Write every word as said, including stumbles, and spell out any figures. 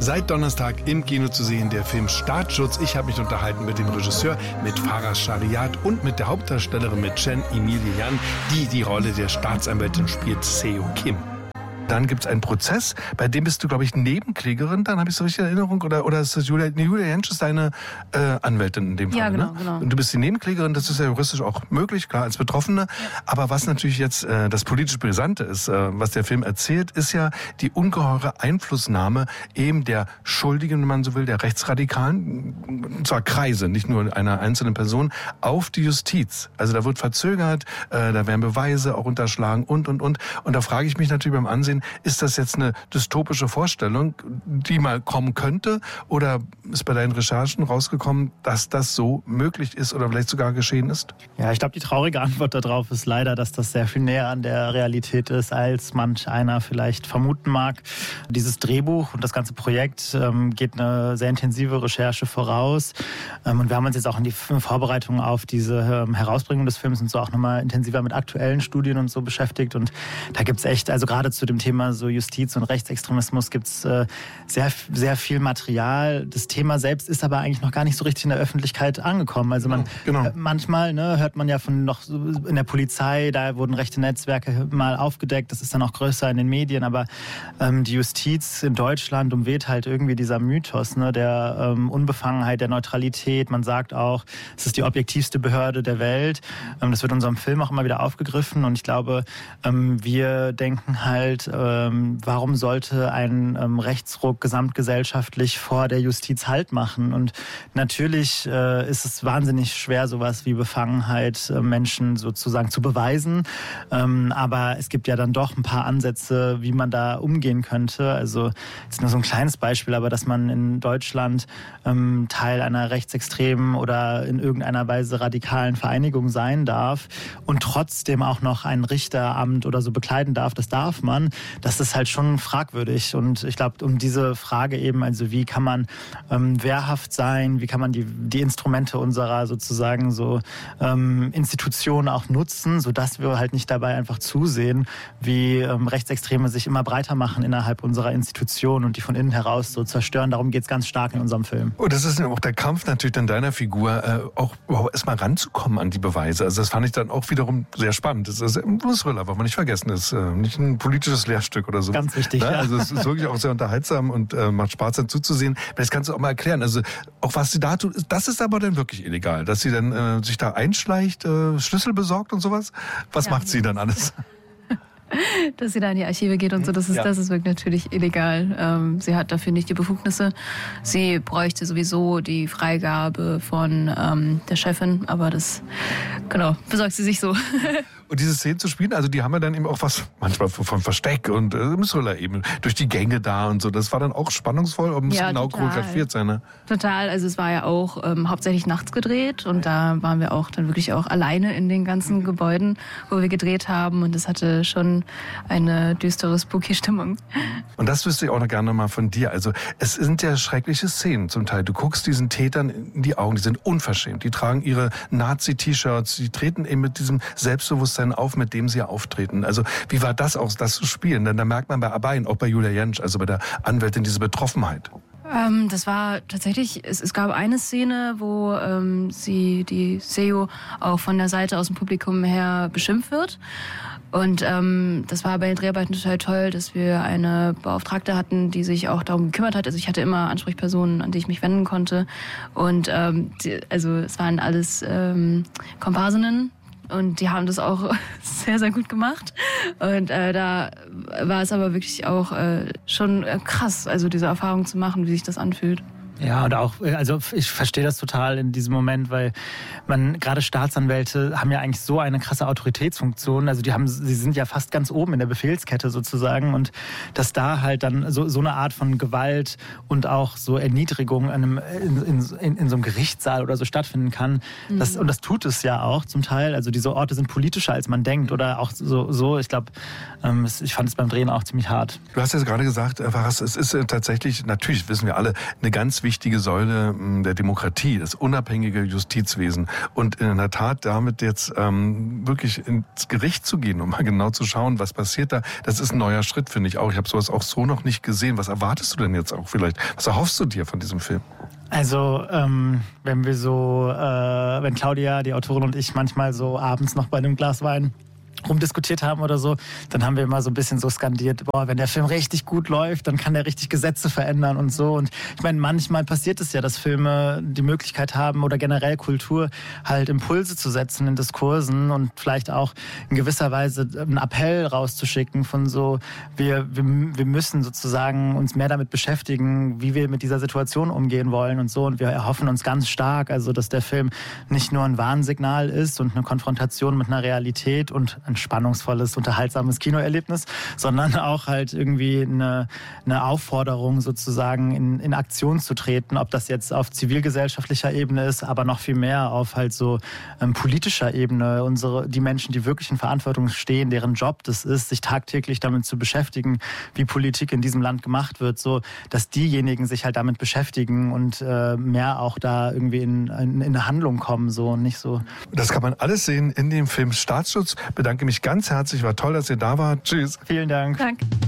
Seit Donnerstag im Kino zu sehen, der Film Staatsschutz. Ich habe mich unterhalten mit dem Regisseur, mit Faraz Shariat und mit der Hauptdarstellerin, mit Chen Emilie-Yan, die die Rolle der Staatsanwältin spielt, Seo Kim. Dann gibt es einen Prozess, bei dem bist du, glaube ich, Nebenklägerin, dann habe ich so richtig in Erinnerung, oder, oder ist das Julia, nee, Julia Jentsch ist deine äh, Anwältin in dem Fall, ja, genau, ne? genau. Und du bist die Nebenklägerin, das ist ja juristisch auch möglich, klar, als Betroffene. Ja. Aber was natürlich jetzt äh, das politisch Brisante ist, äh, was der Film erzählt, ist ja die ungeheure Einflussnahme eben der Schuldigen, wenn man so will, der Rechtsradikalen, und zwar Kreise, nicht nur einer einzelnen Person, auf die Justiz. Also da wird verzögert, äh, da werden Beweise auch unterschlagen und, und, und. Und da frage ich mich natürlich beim Ansehen, ist das jetzt eine dystopische Vorstellung, die mal kommen könnte? Oder ist bei deinen Recherchen rausgekommen, dass das so möglich ist oder vielleicht sogar geschehen ist? Ja, ich glaube, die traurige Antwort darauf ist leider, dass das sehr viel näher an der Realität ist, als manch einer vielleicht vermuten mag. Dieses Drehbuch und das ganze Projekt ähm, geht eine sehr intensive Recherche voraus. Ähm, und wir haben uns jetzt auch in die Vorbereitung auf diese ähm, Herausbringung des Films und so auch nochmal intensiver mit aktuellen Studien und so beschäftigt. Und da gibt es echt, also gerade zu dem Thema Thema so Justiz und Rechtsextremismus gibt es äh, sehr, sehr viel Material. Das Thema selbst ist aber eigentlich noch gar nicht so richtig in der Öffentlichkeit angekommen. Also man genau. äh, manchmal ne, hört man ja von noch so in der Polizei, da wurden rechte Netzwerke mal aufgedeckt, das ist dann auch größer in den Medien, aber ähm, die Justiz in Deutschland umweht halt irgendwie dieser Mythos, ne, der ähm, Unbefangenheit, der Neutralität. Man sagt auch, es ist die objektivste Behörde der Welt. Ähm, das wird in unserem Film auch immer wieder aufgegriffen und ich glaube, ähm, wir denken halt, Ähm, warum sollte ein ähm, Rechtsruck gesamtgesellschaftlich vor der Justiz Halt machen? Und natürlich äh, ist es wahnsinnig schwer, sowas wie Befangenheit äh, Menschen sozusagen zu beweisen. Ähm, aber es gibt ja dann doch ein paar Ansätze, wie man da umgehen könnte. Also jetzt nur so ein kleines Beispiel, aber dass man in Deutschland ähm, Teil einer rechtsextremen oder in irgendeiner Weise radikalen Vereinigung sein darf und trotzdem auch noch ein Richteramt oder so bekleiden darf, das darf man. Das ist halt schon fragwürdig und ich glaube, um diese Frage eben, also wie kann man ähm, wehrhaft sein, wie kann man die, die Instrumente unserer sozusagen so ähm, Institutionen auch nutzen, sodass wir halt nicht dabei einfach zusehen, wie ähm, Rechtsextreme sich immer breiter machen innerhalb unserer Institutionen und die von innen heraus so zerstören. Darum geht es ganz stark in unserem Film. Und das ist ja auch der Kampf natürlich in deiner Figur, äh, auch erstmal ranzukommen an die Beweise. Also das fand ich dann auch wiederum sehr spannend. Das ist ein Thriller, was man nicht vergessen ist. Äh, nicht ein politisches Lehrstück oder so. Ganz wichtig, ne? ja. Also es ist wirklich auch sehr unterhaltsam und äh, macht Spaß dann zuzusehen. Das kannst du auch mal erklären. Also auch was sie da tut, das ist aber dann wirklich illegal. Dass sie dann äh, sich da einschleicht, äh, Schlüssel besorgt und sowas. Was ja. macht sie dann alles? Dass sie da in die Archive geht und so, das ist, ja. das ist wirklich natürlich illegal. Ähm, sie hat dafür nicht die Befugnisse. Sie bräuchte sowieso die Freigabe von ähm, der Chefin, aber das, genau, besorgt sie sich so. Und diese Szenen zu spielen, also die haben ja dann eben auch was, manchmal von Versteck und äh, im Thriller eben, durch die Gänge da und so. Das war dann auch spannungsvoll und muss ja, genau total. choreografiert sein, ne? Total, also es war ja auch ähm, hauptsächlich nachts gedreht und da waren wir auch dann wirklich auch alleine in den ganzen Gebäuden, wo wir gedreht haben und das hatte schon eine düstere, spooky Stimmung. Und das wüsste ich auch noch gerne mal von dir. Also es sind ja schreckliche Szenen zum Teil. Du guckst diesen Tätern in die Augen, die sind unverschämt. Die tragen ihre Nazi-T-Shirts, die treten eben mit diesem Selbstbewusstsein auf, mit dem sie auftreten. Also wie war das auch, das zu spielen? Denn da merkt man bei beiden, auch bei Julia Jentsch, also bei der Anwältin, diese Betroffenheit. Ähm, das war tatsächlich, es, es gab eine Szene, wo ähm, sie, die Seo, auch von der Seite aus dem Publikum her beschimpft wird. Und ähm, das war bei den Dreharbeiten total toll, dass wir eine Beauftragte hatten, die sich auch darum gekümmert hat. Also ich hatte immer Ansprechpersonen, an die ich mich wenden konnte. Und ähm, die, also es waren alles ähm, Komparsinnen. Und die haben das auch sehr, sehr gut gemacht. Und äh, da war es aber wirklich auch äh, schon krass, also diese Erfahrung zu machen, wie sich das anfühlt. Ja, und auch, also ich verstehe das total in diesem Moment, weil man, gerade Staatsanwälte haben ja eigentlich so eine krasse Autoritätsfunktion, also die haben, sie sind ja fast ganz oben in der Befehlskette sozusagen und dass da halt dann so, so eine Art von Gewalt und auch so Erniedrigung in, einem, in, in, in so einem Gerichtssaal oder so stattfinden kann, mhm. das, und das tut es ja auch zum Teil, also diese Orte sind politischer als man denkt oder auch so, so ich glaube, ähm, ich fand es beim Drehen auch ziemlich hart. Du hast jetzt gerade gesagt, Faraz, es ist tatsächlich, natürlich wissen wir alle, eine ganz wichtige Säule mh, der Demokratie, das unabhängige Justizwesen. Und in der Tat damit jetzt ähm, wirklich ins Gericht zu gehen, um mal genau zu schauen, was passiert da, das ist ein neuer Schritt, finde ich auch. Ich habe sowas auch so noch nicht gesehen. Was erwartest du denn jetzt auch vielleicht? Was erhoffst du dir von diesem Film? Also, ähm, wenn wir so, äh, wenn Claudia, die Autorin und ich manchmal so abends noch bei einem Glas Wein rumdiskutiert haben oder so, dann haben wir immer so ein bisschen so skandiert, boah, wenn der Film richtig gut läuft, dann kann der richtig Gesetze verändern und so. Und ich meine, manchmal passiert es ja, dass Filme die Möglichkeit haben oder generell Kultur halt Impulse zu setzen in Diskursen und vielleicht auch in gewisser Weise einen Appell rauszuschicken von so, wir, wir, wir müssen sozusagen uns mehr damit beschäftigen, wie wir mit dieser Situation umgehen wollen und so. Und wir erhoffen uns ganz stark, also dass der Film nicht nur ein Warnsignal ist und eine Konfrontation mit einer Realität und ein spannungsvolles, unterhaltsames Kinoerlebnis, sondern auch halt irgendwie eine, eine Aufforderung sozusagen in, in Aktion zu treten, ob das jetzt auf zivilgesellschaftlicher Ebene ist, aber noch viel mehr auf halt so ähm, politischer Ebene. Unsere, die Menschen, die wirklich in Verantwortung stehen, deren Job das ist, sich tagtäglich damit zu beschäftigen, wie Politik in diesem Land gemacht wird, so, dass diejenigen sich halt damit beschäftigen und äh, mehr auch da irgendwie in, in, in eine Handlung kommen, so, und nicht so. Das kann man alles sehen in dem Film Staatsschutz. Bedanke mich ganz herzlich, war toll, dass ihr da wart. Tschüss. Vielen Dank. Danke.